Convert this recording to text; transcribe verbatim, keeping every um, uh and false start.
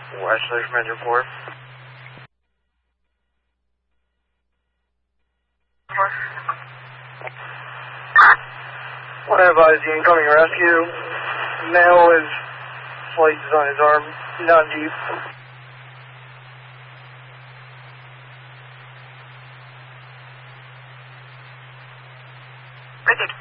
Wesley from engine four. One advise the incoming rescue. Male is slices on his arm, not deep. Richard.